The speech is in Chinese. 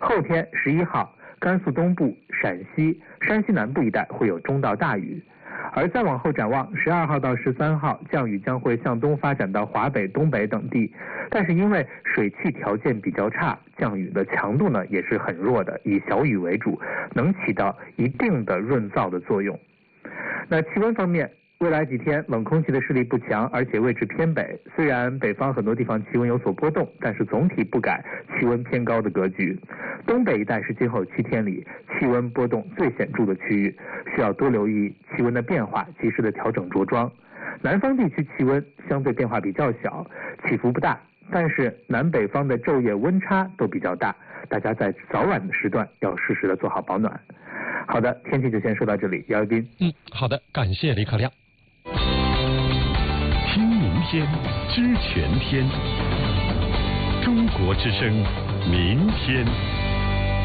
后天11号，甘肃东部、陕西、山西南部一带会有中到大雨。而再往后展望，12号到13号，降雨将会向东发展到华北、东北等地，但是因为水汽条件比较差，降雨的强度呢也是很弱的，以小雨为主，能起到一定的润燥的作用。那气温方面，未来几天冷空气的势力不强，而且位置偏北，虽然北方很多地方气温有所波动，但是总体不改气温偏高的格局。东北一带是今后7天里气温波动最显著的区域，需要多留意气温的变化，及时的调整着装。南方地区气温相对变化比较小，起伏不大，但是南北方的昼夜温差都比较大，大家在早晚的时段要适时的做好保暖。好的，天气就先说到这里，姚一斌。 好的，感谢李克亮。 听明天，知全天。中国之声，明天。